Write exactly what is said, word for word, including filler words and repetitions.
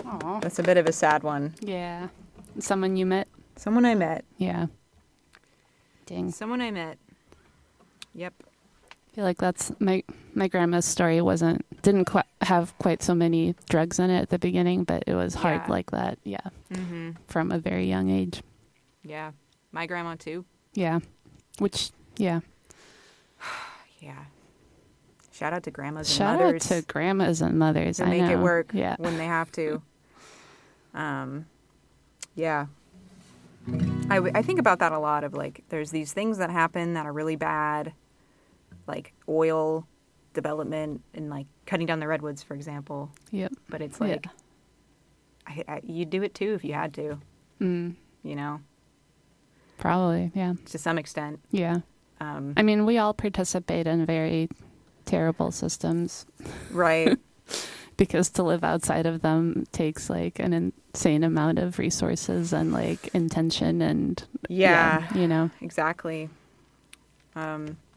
Aw. That's a bit of a sad one. Yeah. Someone you met? Someone I met. Yeah. Dang. Someone I met. Yep. I feel like that's my my grandma's story wasn't didn't quite have quite so many drugs in it at the beginning, but it was hard Yeah. like that. Yeah. Mm-hmm. From a very young age. Yeah. My grandma too. Yeah. Which, yeah. Yeah. Shout out to grandmas and Shout mothers. out to grandmas and mothers. to I make know. it work Yeah. when they have to. Um, yeah. I, w- I think about that a lot of like, there's these things that happen that are really bad, like oil development and like cutting down the redwoods, for example. Yep. But it's like, Yeah. I, I, you'd do it too if you had to, Mm, you know, probably. Yeah. to some extent. Yeah. Um, I mean, we all participate in very terrible systems right. because to live outside of them takes like an insane amount of resources and like intention and Yeah, you know. exactly. Um,